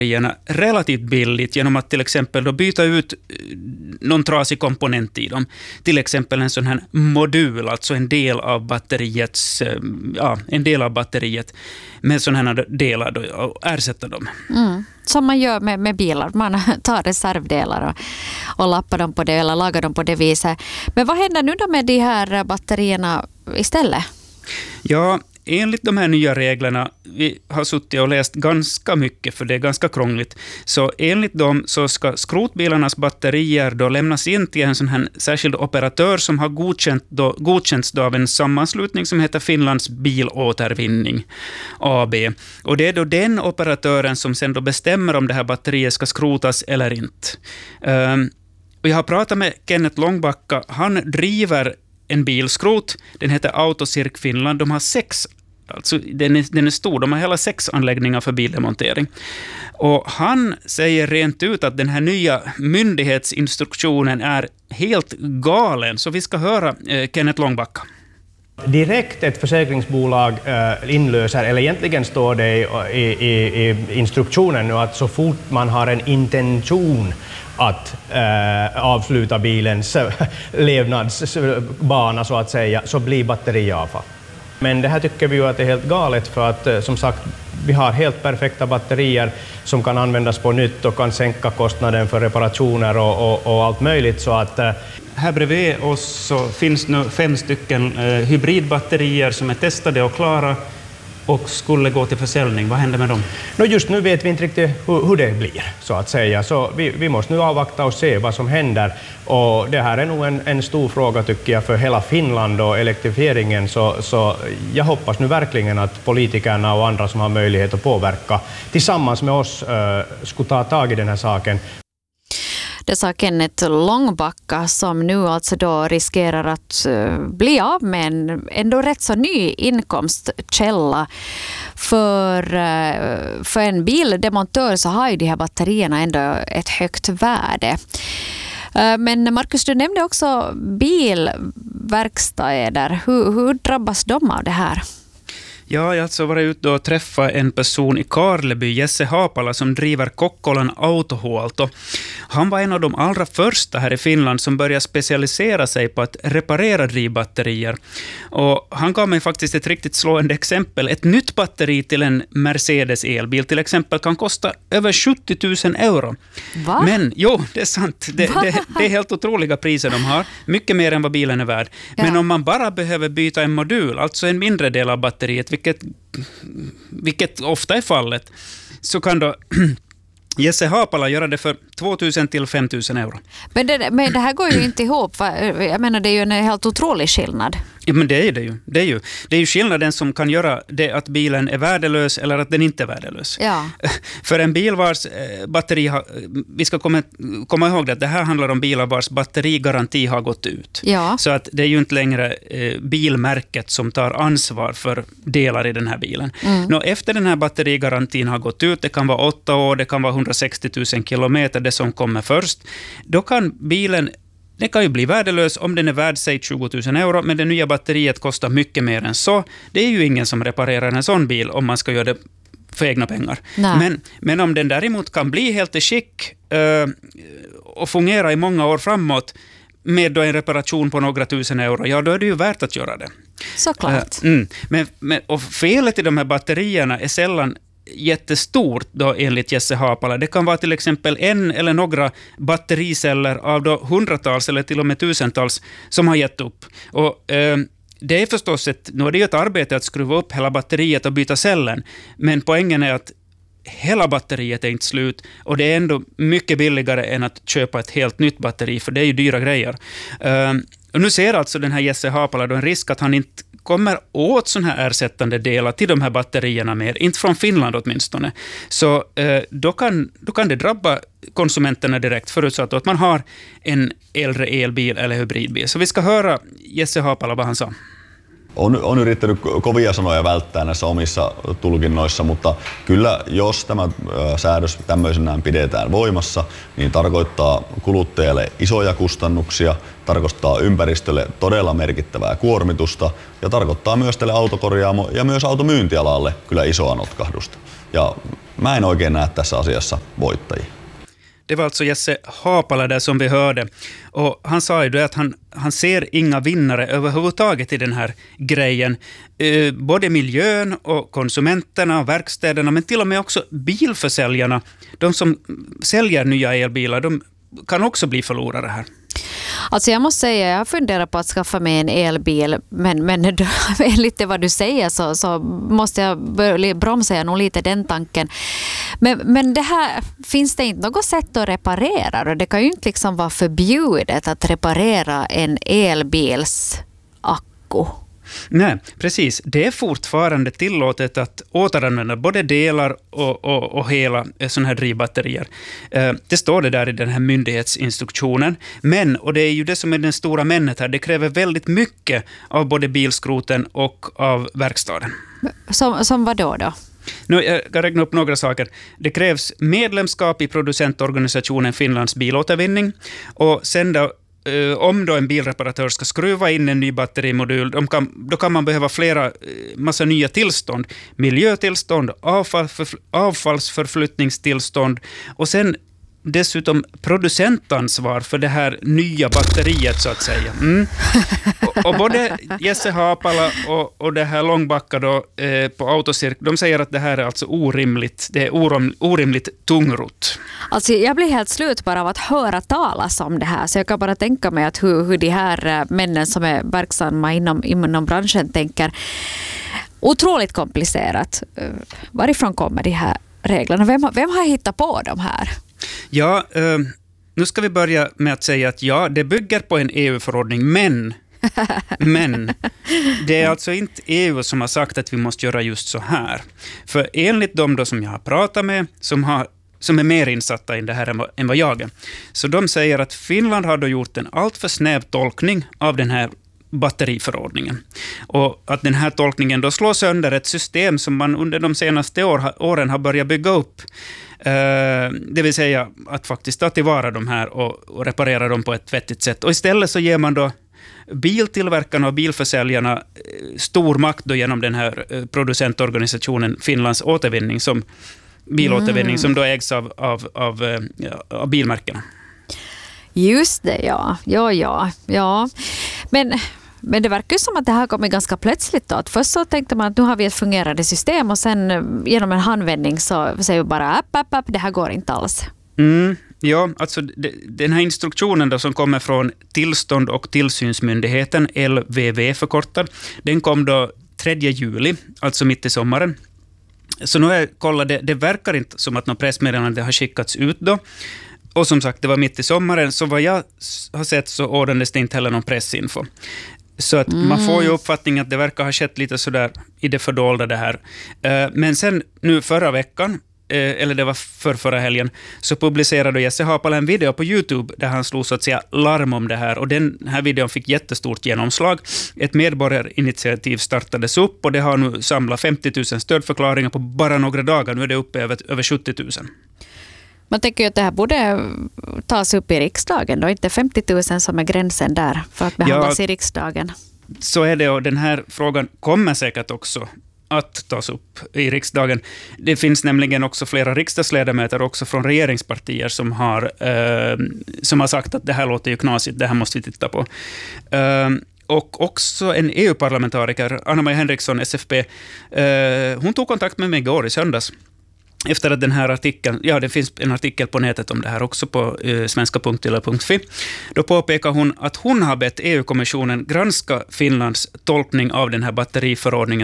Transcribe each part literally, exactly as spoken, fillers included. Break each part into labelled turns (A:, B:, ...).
A: relativt billigt genom att till exempel då byta ut någon trasig komponent i dem. Till exempel en sån här modul, alltså en del av batteriets, ja, en del av batteriet med sådana här delar då, och ersätta dem.
B: Mm. Som man gör med, med bilar. Man tar reservdelar och, och lappar dem på det eller lagar dem på det viset. Men vad händer nu då med de här batterierna istället?
A: Ja, enligt de här nya reglerna, vi har suttit och läst ganska mycket för det är ganska krångligt, så enligt dem så ska skrotbilarnas batterier då lämnas in till en sån här särskild operatör som har godkänt då, godkänts då av en sammanslutning som heter Finlands bilåtervinning A B. Och det är då den operatören som sen då bestämmer om det här batteriet ska skrotas eller inte. Um, och jag har pratat med Kenneth Långbacka, han driver en bilskrot, den heter Autocirk Finland. De har sex, alltså den är, den är stor, de har hela sex anläggningar för bildemontering. Och han säger rent ut att den här nya myndighetsinstruktionen är helt galen. Så vi ska höra eh, Kenneth Långbacka.
C: Direkt ett försäkringsbolag äh, inlöser, eller egentligen står det i, i, i instruktionen nu att så fort man har en intention att äh, avsluta bilens äh, levnadsbana så att säga, så blir batteriavfall. Men det här tycker vi ju att det är helt galet för att äh, som sagt vi har helt perfekta batterier som kan användas på nytt och kan sänka kostnaden för reparationer och, och, och allt möjligt så att äh, här bredvid oss så finns nu fem stycken eh, hybridbatterier som är testade och klara och skulle gå till försäljning. Vad händer med dem? No, just nu vet vi inte riktigt hur, hur det blir, så att säga. Så vi, vi måste nu avvakta och se vad som händer. Och det här är nog en, en stor fråga tycker jag för hela Finland och elektrifieringen. Så, så jag hoppas nu verkligen att politikerna och andra som har möjlighet att påverka tillsammans med oss eh, skulle ta tag i den här saken.
B: Det sa Kenneth Långbacka som nu alltså då riskerar att bli av med en ändå rätt så ny inkomstkälla. För, för en bildemontör så har ju de här batterierna ändå ett högt värde. Men Markus, du nämnde också bilverkstäder. Hur, hur drabbas de av det här?
A: Ja, jag har alltså varit ute och träffat en person i Karleby, Jesse Haapala, som driver Kokkolan Autohuolto. Han var en av de allra första här i Finland som började specialisera sig på att reparera drivbatterier. Och han gav mig faktiskt ett riktigt slående exempel. Ett nytt batteri till en Mercedes elbil till exempel kan kosta över sjuttio tusen euro.
B: Va?
A: Men jo, det är sant. Det, det, det är helt otroliga priser de har. Mycket mer än vad bilen är värd. Ja. Men om man bara behöver byta en modul, alltså en mindre del av batteriet, Vilket, vilket ofta är fallet, så kan då Jesse Haapala göra det för tvåtusen till femtusen euro.
B: Men det, men det här går ju inte ihop. Jag menar, det är ju en helt otrolig skillnad.
A: Ja, men det är det ju. Det är ju, det är ju skillnaden som kan göra det att bilen är värdelös eller att den inte är värdelös.
B: Ja.
A: För en bil vars batteri har, vi ska komma, komma ihåg det, att det här handlar om bilar vars batterigaranti har gått ut.
B: Ja.
A: Så att det är ju inte längre eh, bilmärket som tar ansvar för delar i den här bilen. Mm. Nå, efter den här batterigarantin har gått ut, det kan vara åtta år, det kan vara hundrasextio tusen kilometer, det som kommer först, då kan bilen Det kan ju bli värdelös om den är värd sig tjugo tusen euro, men det nya batteriet kostar mycket mer än så. Det är ju ingen som reparerar en sån bil om man ska göra det för egna pengar. Men, men om den däremot kan bli helt i skick uh, och fungera i många år framåt med då en reparation på några tusen euro, ja då är det ju värt att göra det.
B: Såklart.
A: Uh, mm. men, men, och felet i de här batterierna är sällan jättestort då enligt Jesse Haapala. Det kan vara till exempel en eller några battericeller av då hundratals eller till och med tusentals som har gett upp. Och eh, det är förstås ett, nu är det ju ett arbete att skruva upp hela batteriet och byta cellen, men poängen är att hela batteriet är inte slut och det är ändå mycket billigare än att köpa ett helt nytt batteri, för det är ju dyra grejer. Eh, och nu ser alltså den här Jesse Haapala då en risk att han inte kommer åt sådana här ersättande delar till de här batterierna mer, inte från Finland åtminstone. Så eh, då, kan, då kan det drabba konsumenterna direkt, förutsatt att man har en äldre elbil eller hybridbil. Så vi ska höra Jesse Haapala vad han sa.
D: On, on yrittänyt kovia sanoja välttää näissä omissa tulkinnoissa, mutta kyllä jos tämä säädös tämmöisenään pidetään voimassa, niin tarkoittaa kuluttajalle isoja kustannuksia, tarkoittaa ympäristölle todella merkittävää kuormitusta ja tarkoittaa myös tälle autokorjaamo ja myös automyyntialalle kyllä isoa notkahdusta. Ja mä en oikein näe tässä asiassa voittajia.
A: Det var alltså Jesse Haapala där som vi hörde. Och han sa ju då att han, han ser inga vinnare överhuvudtaget i den här grejen. Eh, både miljön och konsumenterna och verkstäderna, men till och med också bilförsäljarna. De som säljer nya elbilar, de kan också bli förlorare här.
B: Alltså jag måste säga, jag funderar på att skaffa mig en elbil, men, men enligt vad du säger så, så måste jag bromsa nog lite den tanken. Men, men det här, finns det inte något sätt att reparera? Och det kan ju inte liksom vara förbjudet att reparera en elbils akku.
A: Nej, precis. Det är fortfarande tillåtet att återanvända både delar och, och, och hela sådana här drivbatterier. Det står det där i den här myndighetsinstruktionen. Men, och det är ju det som är den stora männet här, det kräver väldigt mycket av både bilskroten och av verkstaden.
B: Som, som vad då då?
A: Nu, jag kan räkna upp några saker. Det krävs medlemskap i producentorganisationen Finlands bilåtervinning, och sen då Uh, om då en bilreparatör ska skruva in en ny batterimodul, de kan, då kan man behöva flera uh, massa nya tillstånd. Miljötillstånd, avfall, avfallsförflyttningstillstånd och sen dessutom producentansvar för det här nya batteriet så att säga. Mm. Och, och både Jesse Haapala och, och det här Långbacka då, eh, på Autocirk, de säger att det här är alltså orimligt, det är orim, orimligt tungrot.
B: Alltså jag blir helt slut bara av att höra talas om det här, så jag kan bara tänka mig att hur, hur de här männen som är verksamma inom, inom branschen tänker. Otroligt komplicerat. Varifrån kommer de här reglerna? Vem, vem har hittat på de här?
A: Ja, eh, nu ska vi börja med att säga att ja, det bygger på en E U-förordning, men, men det är alltså inte E U som har sagt att vi måste göra just så här. För enligt de då som jag har pratat med, som, har, som är mer insatta i det här än vad, än vad jag är, så de säger att Finland har då gjort en alltför snäv tolkning av den här batteriförordningen. Och att den här tolkningen då slår sönder ett system som man under de senaste år, åren har börjat bygga upp. Uh, det vill säga att faktiskt ta tillvara de här och, och reparera dem på ett vettigt sätt. Och istället så ger man då biltillverkarna och bilförsäljarna uh, stor makt då genom den här uh, producentorganisationen Finlands återvinning, som bilåtervinning, mm. som då ägs av, av, av, uh, ja, av bilmärkena.
B: Just det, ja. Ja, ja, ja. Men... Men det verkar ju som att det här kommer ganska plötsligt då. Att först så tänkte man att nu har vi ett fungerande system och sen genom en handvändning så säger vi bara app, app, app, det här går inte alls.
A: Mm, ja, alltså det, den här instruktionen då som kommer från tillstånd- och tillsynsmyndigheten, L V V förkortad, den kom då tredje juli, alltså mitt i sommaren. Så nu har jag kollat, det, det verkar inte som att något pressmeddelande har skickats ut då. Och som sagt, det var mitt i sommaren, så vad jag har sett så ordnades det inte heller någon pressinfo. Så att mm. man får ju uppfattningen att det verkar ha skett lite sådär i det fördolda det här. Men sen nu förra veckan, eller det var för förra helgen, så publicerade Jesse Haapala en video på YouTube där han slog så att säga larm om det här. Och den här videon fick jättestort genomslag. Ett medborgarinitiativ startades upp och det har nu samlat femtio tusen stödförklaringar på bara några dagar. Nu är det uppe över, över sjuttio tusen.
B: Man tänker ju att det här borde tas upp i riksdagen då, inte femtio tusen som är gränsen där för att behandlas ja, i riksdagen.
A: Så är det, och den här frågan kommer säkert också att tas upp i riksdagen. Det finns nämligen också flera riksdagsledamöter också från regeringspartier som har, eh, som har sagt att det här låter ju knasigt, det här måste vi titta på. Eh, och också en E U-parlamentariker, Anna-Maja Henriksson, S F P, eh, hon tog kontakt med mig igår i söndags. Efter att den här artikeln, ja det finns en artikel på nätet om det här också på eh, svenska punkt yle punkt fi. Då påpekar hon att hon har bett E U-kommissionen granska Finlands tolkning av den här batteriförordningen. Att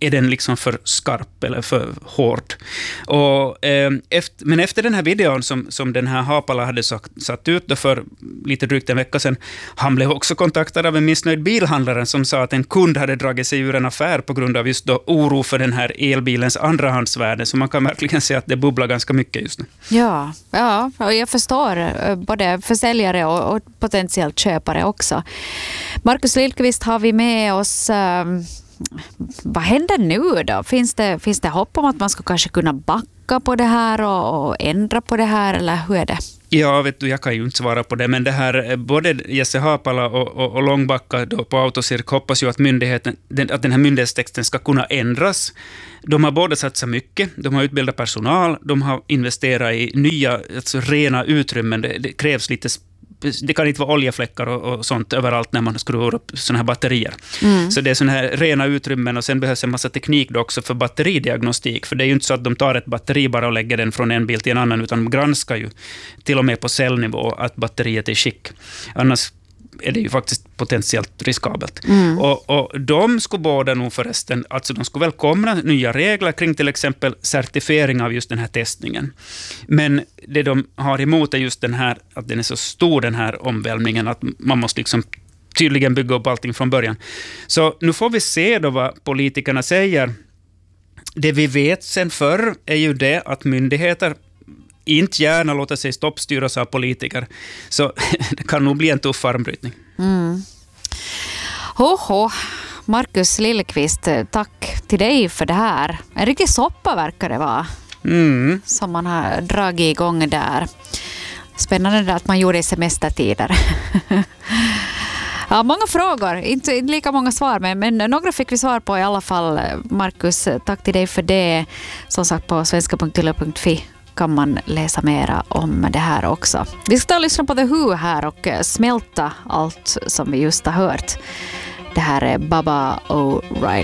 A: är den liksom för skarp eller för hård. Och, eh, efter, men efter den här videon som, som den här Haapala hade sagt, satt ut då för lite drygt en vecka sedan, han blev också kontaktad av en missnöjd bilhandlare som sa att en kund hade dragit sig ur en affär på grund av just då oro för den här elbilens andrahandsvärde. Så man kan verkligen se att det bubblar ganska mycket just nu.
B: Ja, ja, och jag förstår både försäljare och, och potentiellt köpare också. Markus Lillqvist har vi med oss. Um, vad händer nu då? Finns det, finns det hopp om att man ska kanske kunna backa på det här och, och ändra på det här, eller hur är det?
A: Ja, vet du, jag kan ju inte svara på det, men det här, både Jesse Haapala och, och, och Långbacka då på Autocirk hoppas ju att, myndigheten, den, att den här myndighetstexten ska kunna ändras. De har båda satsat mycket, de har utbildat personal, de har investerat i nya, alltså rena utrymmen. Det, det krävs lite, det kan inte vara oljefläckar och, och sånt överallt när man skruvar upp såna här batterier. Mm. Så det är såna här rena utrymmen, och sen behövs en massa teknik då också för batteridiagnostik. För det är ju inte så att de tar ett batteri bara och lägger den från en bil till en annan, utan de granskar ju till och med på cellnivå att batteriet är i skick. Annars är det ju faktiskt potentiellt riskabelt. Mm. Och, och de skulle båda nog förresten, alltså de skulle välkomna nya regler kring till exempel certifiering av just den här testningen. Men det de har emot är just den här, att den är så stor, den här omvälvningen, att man måste liksom tydligen bygga upp allting från början. Så nu får vi se då vad politikerna säger. Det vi vet sen förr är ju det att myndigheter inte gärna låta sig stoppstyras av politiker. Så det kan nog bli en tuff armbrytning.
B: Mm. Hoho, Markus Lillqvist, tack till dig för det här. En riktig soppa verkar det vara. Mm. Som man har dragit igång där. Spännande att man gjorde i semestertider. Ja, många frågor, inte, inte lika många svar, men, men några fick vi svar på i alla fall. Markus, tack till dig för det. Som sagt, på svenska punkt yle punkt fi kan man läsa mera om det här också. Vi ska lyssna på The Who här och smälta allt som vi just har hört. Det här är Baba O'Reilly.